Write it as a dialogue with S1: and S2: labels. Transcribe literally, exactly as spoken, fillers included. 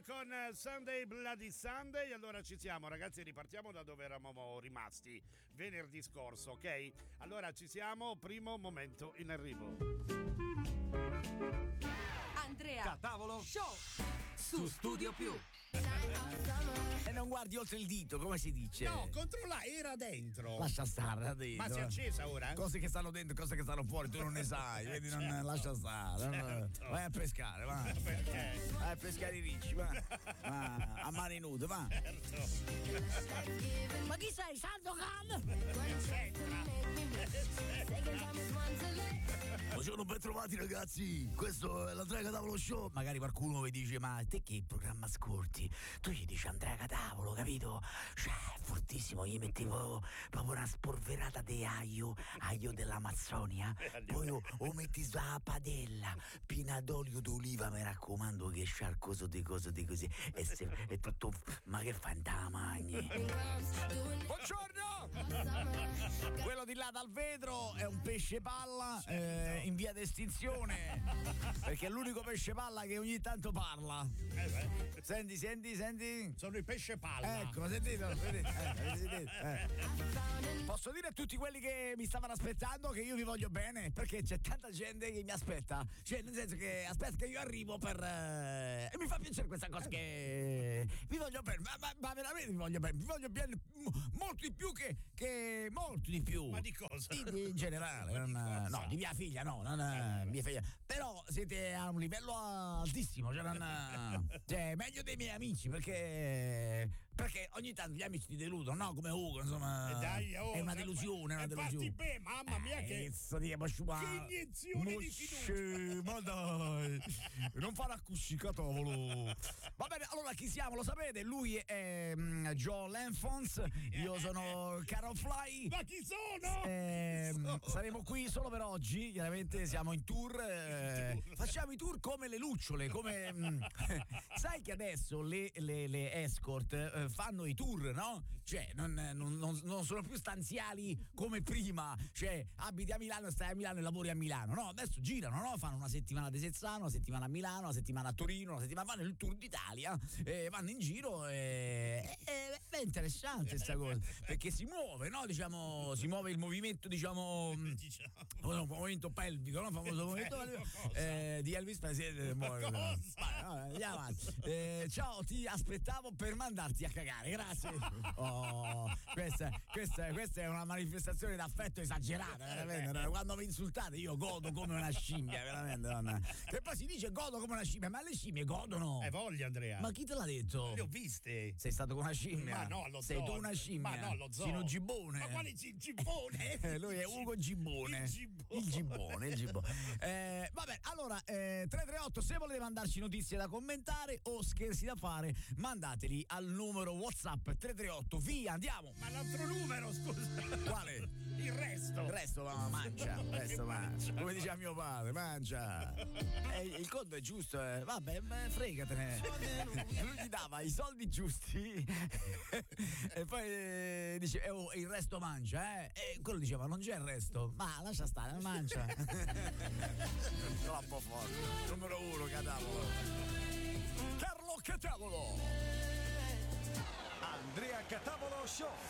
S1: con Sunday Bloody Sunday. Allora ci siamo, ragazzi, ripartiamo da dove eravamo rimasti venerdì scorso, ok? Allora ci siamo, primo momento in arrivo.
S2: Andrea
S3: Catavolo
S2: Show
S3: su Studio Più.
S4: E non guardi oltre il dito, come si dice?
S1: No, controlla, era dentro.
S4: Lascia stare, era dentro.
S1: Ma si è accesa ora?
S4: Cose che stanno dentro, cose che stanno fuori, tu non ne sai, vedi, non
S1: Certo.
S4: lascia stare.
S1: Certo.
S4: Vai a pescare, va.
S1: Perché?
S4: Vai a pescare i ricci, va. Va, a mani nude, va.
S1: Certo.
S4: Ma chi sei, Sandokan? Buongiorno, ben trovati ragazzi. Questo è l'Andrea Catavolo Show. Magari qualcuno vi dice, ma te che programma ascolti? Tu gli dici Andrea Catavolo, capito? Cioè, è fortissimo, gli mettevo proprio una spolverata di aglio, aglio dell'Amazzonia. Poi o, o metti sulla padella, piena d'olio d'oliva, mi raccomando, che sciarcoso di cose di così. E se, è tutto. Ma che fai in ta magni? Buongiorno! Quello di là dal vetro è un pesce palla eh, in via d'estinzione, perché è l'unico pesce palla che ogni tanto parla.
S1: Eh beh.
S4: Senti, senti, senti.
S1: Sono i pesce palla.
S4: Ecco, sentite, sentite, eh, sentite, eh. Posso dire a tutti quelli che mi stavano aspettando che io vi voglio bene, perché c'è tanta gente che mi aspetta, cioè nel senso che aspetta che io arrivo per eh, e mi fa piacere questa cosa, che vi voglio bene, ma, ma, ma veramente vi voglio bene, vi voglio bene m- molto di più che, che molto di più.
S1: Ma di cosa?
S4: Di, di, in generale,
S1: Ma di
S4: non,
S1: cosa?
S4: no, di mia figlia, no, non eh, mia figlia. Però siete a un livello altissimo, cioè, non, cioè meglio dei miei amici, perché perché ogni tanto gli amici ti deludono, no? Come Ugo, insomma.
S1: Eh dai, oh,
S4: è una
S1: sempre-
S4: delusione, è una
S1: e
S4: delusione.
S1: infatti, beh, mamma mia, che- che iniezione di fiducia.
S4: Ma dai, non fare accuscicatavolo. Va bene, allora chi siamo? Lo sapete? Lui è um, Joe Lenfons, io sono Caro Fly.
S1: Ma chi sono?
S4: Eh,
S1: Chi sono?
S4: saremo qui solo per oggi, chiaramente siamo in tour, eh, facciamo i tour come le lucciole, come mm, sai che adesso le, le, le escort eh, fanno i tour, no? Cioè non, non, non, non sono più stanziali come prima, cioè abiti a Milano, stai a Milano e lavori a Milano, no? Adesso girano, no? Fanno una settimana a Desenzano, una settimana a Milano, una settimana a Torino, una settimana, fanno il tour d'Italia, eh, vanno in giro e eh, è interessante questa cosa, perché si muove, no? Diciamo, si muove il movimento, diciamo,
S1: Diciamo.
S4: un movimento pelvico, no? Famoso movimento pelvico, eh, di Elvis Presley.
S1: Cosa?
S4: Andiamo avanti. Eh, ciao, ti aspettavo per mandarti a cagare, grazie. Oh, questa, questa, questa è una manifestazione d'affetto esagerata, veramente. Quando mi insultate io godo come una scimmia, veramente. Donna. E poi si dice godo come una scimmia, ma le scimmie godono.
S1: Hai voglia, Andrea?
S4: Ma chi te l'ha detto?
S1: Le ho viste.
S4: Sei stato con una scimmia?
S1: Ma no, lo
S4: Sei
S1: zoo.
S4: tu una scimmia?
S1: Ma no, lo zoo.
S4: Sino Gibbone.
S1: Ma quale gi- gibbone?
S4: Eh, lui è Ugo Gibbone.
S1: Il gibbone.
S4: Il gibbone, il gibbone. Eh, vabbè, allora eh, tre tre otto, se volete mandarci notizie da commentare o scherzi da fare, mandateli al numero WhatsApp tre tre otto, via, andiamo.
S1: Ma l'altro numero, scusa.
S4: Quale?
S1: Il resto.
S4: Il resto va, mangia, il resto mangia. Come diceva mio padre, mangia. Eh, il conto è giusto, eh. Vabbè, beh, fregatene. Lui gli dava i soldi giusti e poi eh, dice, eh, oh, il resto mangia, eh. E quello diceva, non c'è il resto. Ma lascia stare, mangia. Troppo forte. Numero uno, Catavolo. Carlo Catavolo.
S3: Andrea Catavolo Show.